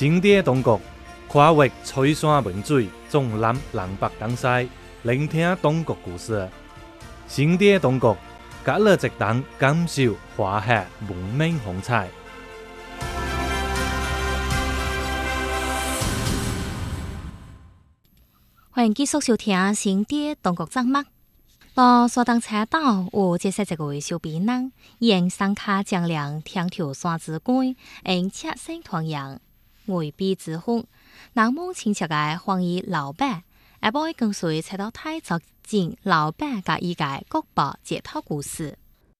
新店东国跨越翠山文水，纵南南北东西，聆听东国故事。新店东国，隔了一档感受华夏文明风采。 欢迎继续收听新店东国节目。到所当车道有这些一位小兵人，沿山卡将亮天条山之关，因赤身团阳，为避之风，人们亲切嘅欢迎老板，下晡跟随车道太走进老板甲伊嘅国宝解套故事。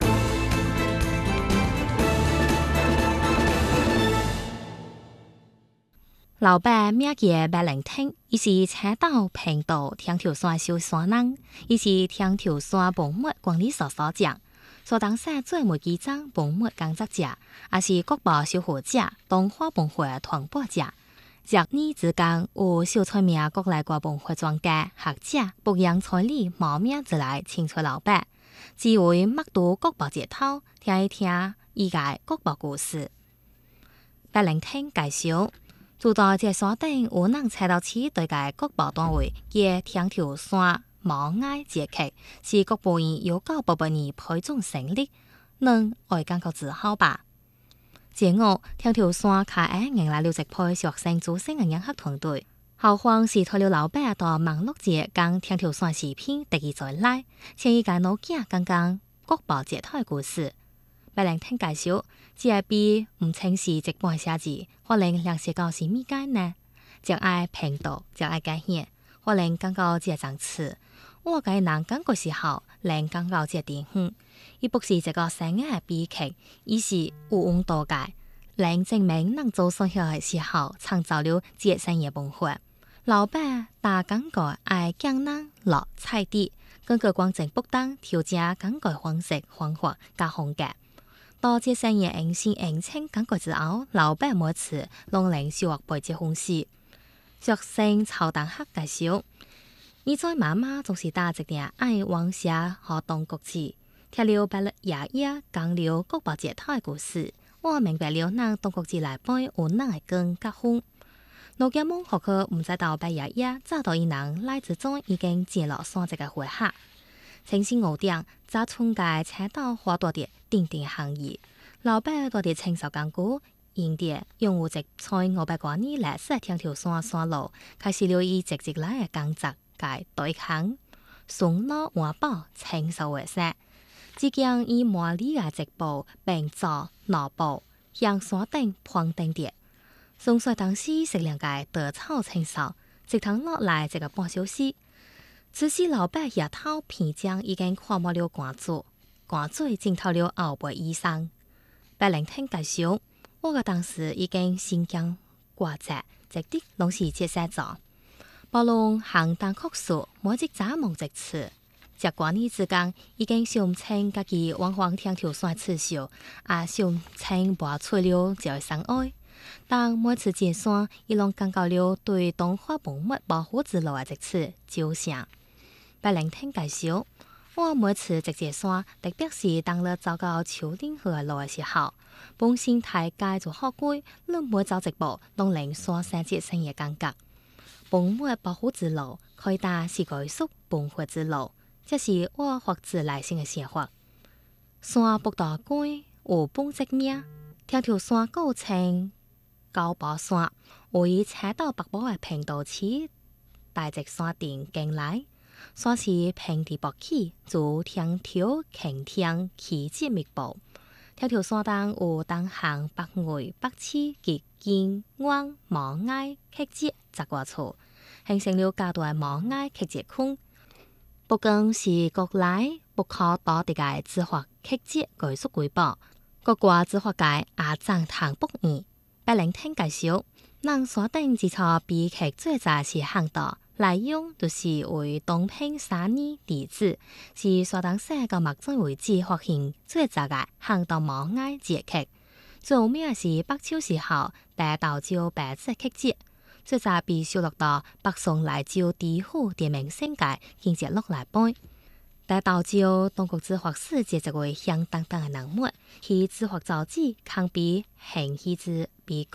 老板名叫白灵听，伊是车道平道天条山小山人，伊是天条山本末管理所所长，所当社最媒机长本末工作者，也是国宝守护者、东华本会团保者。若呢之间有小出名国内外本会专家、学者、不扬彩礼冒名之来请出老板，只为默读国宝解套，听一听伊个国宝故事。白灵听介绍。住到这山顶有人猜到起对个国宝单位嘅天条山毛矮节气，是国务院1988年配种成立，能爱感觉自豪吧？这五天条山卡喺迎来了一批学生组成嘅研学团队，校方是托了老板到网络节讲天条山视频第二再来，请伊个老囝讲讲国宝解套嘅故事。白灵听介绍，只系比唔清是一半写字，可能两写到是咪解呢？就爱平道，就爱改写，可能讲到这张词，我个人感觉时候，能讲到这地方，伊不是一个生硬嘅悲剧，而是有温度嘅，能证明能做所有嘅时候，创造了这生嘅文化。老板打广告爱讲人落菜地，根据光正不当调整广告方式、方法加风格。到这生意应先应清感觉之后，老板每次拢能收获背这封事。学生曹同学介绍，伊在妈妈总是打一定爱往下和当国字，听了白日爷爷讲了国宝解套的故事，我明白了人当国字内背有人的根甲风。老家们学去唔知道白爷爷早到伊人来之中已经进落山这个回合。清晨5点，早春街车道花多啲定定行业，老板多啲青手工具，因啲用户直在500多年来设天条山山路，开始了伊直直来嘅工作界对抗，顺路换宝青手为色，只将以满里嘅直步并做脑步向山顶攀登啲，松水当时食两界得草青手，直通落来一个半小时。此时老板日头偏将已经看没了汗水浸透了后背衣裳。白灵听介绍，我个当时已经心惊挂直，直的拢是这些做。无论行当酷数，每一早梦一次。这关年之间，已经想清家己往往天条山刺绣，也想清拔出了这山爱。但每次进山，伊拢感觉了对东华本末保护之路的一次照相。白灵听介绍，我每次直接山，特别是当了走到丘陵河路的时候，本身太街就好贵，你每走一步，拢能山山节生嘅感觉。本末保护之路，可以打是概述本末之路，这是我发自内心嘅想法。山不大关有本职名，条条山构称高宝山，为车道北部嘅平道市大直山顶经来。山是平地薄起，自天条擎天起节密布。天条山当有东行北外北起极见湾毛矮曲折十多处，形成了较大毛矮曲折区。不光是国内不可多的个自发曲折技术规保，国外自发界也赞叹不已。白灵听介绍，人山顶之初比曲最早是行道。内容就是为东平3年地址，是山东省到目前为止发现最早嘅行道毛矮节气。最有名是北秋时候大道州白色曲折，最早被收录到北宋来州地府地名姓界建设落来背。大道州当局执法使节一位响当当嘅人物，其执法造纸抗比行医之比改。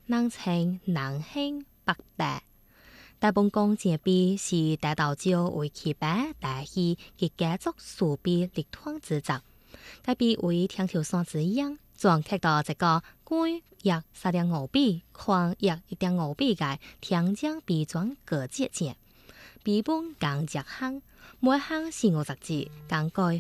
人稱南興北大。大本宮這邊是大道教為其北大戲及家族數比立團之集，該邊為天條山之影，撞擊到一個官約3.5比、寬約1.5比嘅天井壁磚隔節線，比本共10項，每項40字，更改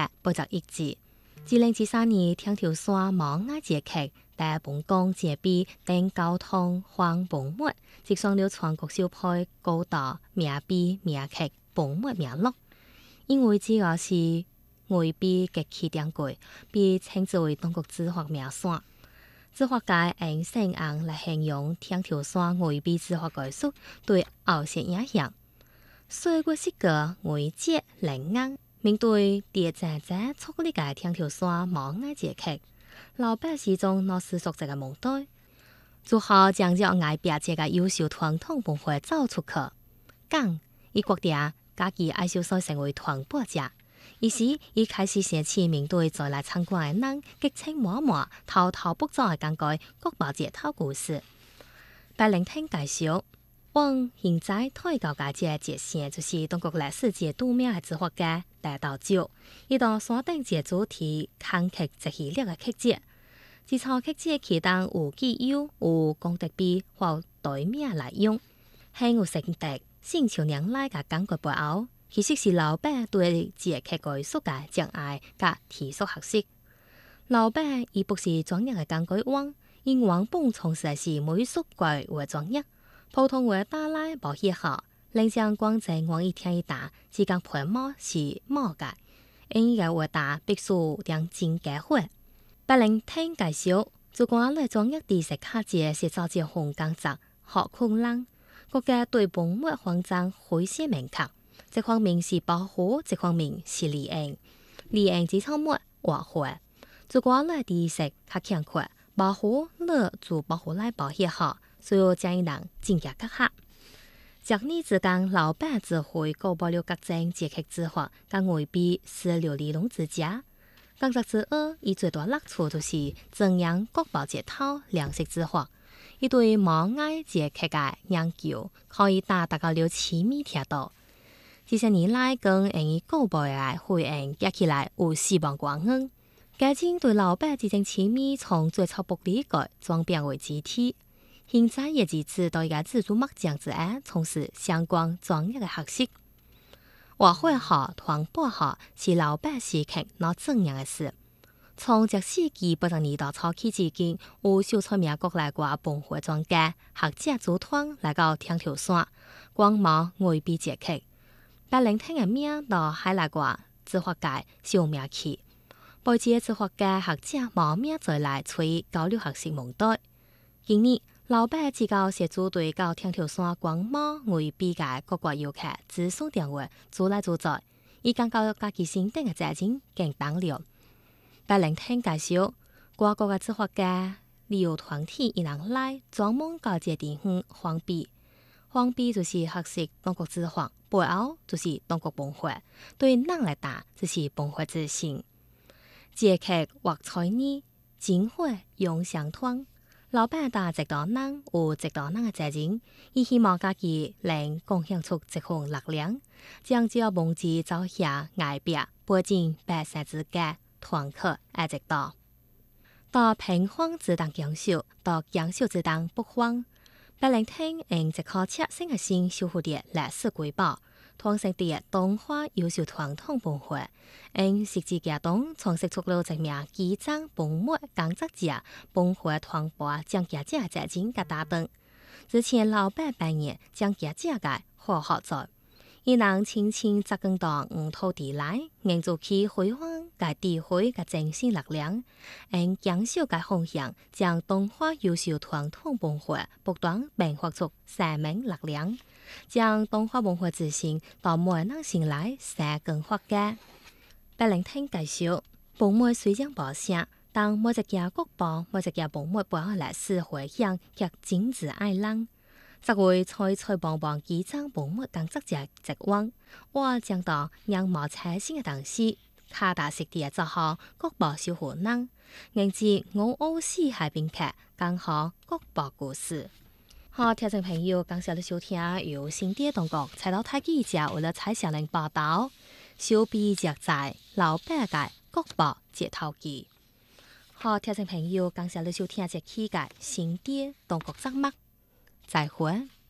881字。2013年天條山毛愛節劇大本宮這邊等交通黃本末，直上了全國首批高達名碑名劇本末名錄，因為這個是外幣極其珍貴，被稱之為中國字畫名山。字畫界用聖昂來形容天條山外幣字畫藝術對後世影響。歲月時隔外節靈硬，面對地震者矗立嘅天條山毛愛節劇，老百姓中攞思索這個問題，如何將這愛別這個優秀傳統文化走出去？講伊決定家己愛秀才成為傳播者。於是，伊開始寫起面對再來參觀嘅人，激情滿滿、滔滔不絕嘅講解國寶節套故事。白聆聽介紹，往現在推高嘅這節線，就是中國歷史界著名嘅字畫家大道教，伊到山頂節主題看劇一系列嘅劇節，這套劇節其當有紀有功德碑或對名來用，很有承德信潮年來嘅感覺背後。其實是老伯對節劇藝術嘅熱愛甲持續學習。老伯伊不是專業嘅講解員，因原本從事嘅是美術怪畫專業，普通話打來無許可，另將廣州往一天一打，只講配模是冇嘅，因個畫打必須兩真假貨。白聆聽介紹，主管來專業知識卡節是造節紅工作學困難，國家對本末方針非常明確。這方面是保護，這方面是利用。利用只草木畫畫，如果來知識較欠缺，保護了就保護來保險好，所以將伊人真假結合。昨日之間，老伯指揮高保留各種節劇字畫，甲外幣是流利龍之家。工作之二，伊最大樂處就是增養國寶節套兩色字畫。伊對毛愛節劇嘅研究，可以達到了7米程度。這些年來，跟因高保嘅會員加起來有4萬光遠。家境對老伯這種7米從最初不理解轉變為肢體，現在也支持到一個自主墨匠之案，從事相關專業嘅學習。畫畫好、傳播好，是老伯時刻攞正樣嘅事。從這世紀80年代初期至今，有少數名國內外文化專家、學者組團來到天條山觀摩外幣節劇。白聆聽嘅名到海內外字畫界小名氣，背節字畫家學者冇名再來吹交流學習問題。今年老伯只教協助隊到天條山觀摩外幣嘅各國遊客諮詢電話做來做在，伊感覺家己心頂嘅責任更重了。白聆聽介紹，外國嘅字畫家旅遊團體伊人來專門教這地方黃幣。黃幣就是學習中國字畫，背後就是中國文化。對人來打，就是文化自信。節劇畫彩呢，精華永相通。老伯打直道人有直道人嘅責任，伊希望家己能貢獻出這份力量，將這文字走向外邊，播進百姓之間，團結愛直道。到平荒之當強秀，到強秀之當不荒。白聆聽用這顆赤心嘅心守護着歷史瑰寶，傳承着東華優秀傳統文化，用實際行動創設出了一名基層本末工作者、文化傳播講解者嘅責任甲擔當。之前老伯扮演講解者嘅好合作，伊人輕輕扎根到土地內，營造起輝煌嘅智慧嘅精神力量，用強小嘅方向，將東華優秀傳統文化不斷變化出生命力量，將東華文化自信到每人心內生根發芽。白聆聽介紹，本末雖然無聲，但每一件國寶、每一件本末背後歷史回響卻真摯愛人。作為採幫幫基層本末工作者職員，我將到讓無彩星嘅東西，踏踏實地做好國寶守護人， 迎接俄烏四海賓客港口國博故事。好，聽眾朋友，感謝你收聽由新店當局採訪台記者為了蔡小玲報道，小比隻在老百界國博節頭記。好，聽眾朋友，感謝你收聽這期嘅新店當局節目，再會。